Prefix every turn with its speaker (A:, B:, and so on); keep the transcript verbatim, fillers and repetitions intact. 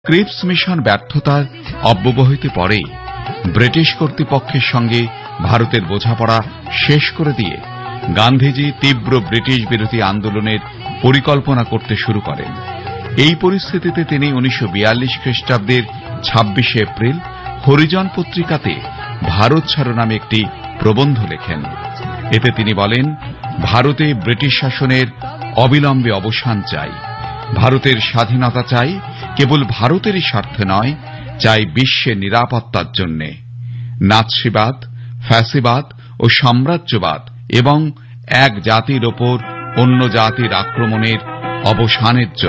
A: Cripps mission ব্যর্থতার অব্যবহিত পরেই British কর্তৃপক্ষের সঙ্গে ভারতের বোঝাপড়া শেষ করে দিয়ে গান্ধীজি তীব্র ব্রিটিশ বিরোধী আন্দোলনের পরিকল্পনা করতে শুরু করেন। এই পরিস্থিতিতে তিনি উনিশশো বিয়াল্লিশ খ্রিস্টাব্দের ছাব্বিশে এপ্রিল হরিজন পত্রিকাতে ভারত ছাড়ো নামে একটি প্রবন্ধ লেখেন। এতে তিনি বলেন, ভারতে ব্রিটিশ শাসনের অবিলম্বে অবসান চাই, ভারতের স্বাধীনতা চাই, কেবল ভারতেরই স্বার্থে নয়, চাই বিশ্বের নিরাপত্তার জন্যে, নাৎসিবাদ, ফ্যাসিবাদ ও সাম্রাজ্যবাদ এবং এক জাতির ওপর অন্য জাতির আক্রমণের অবসানের জন্য।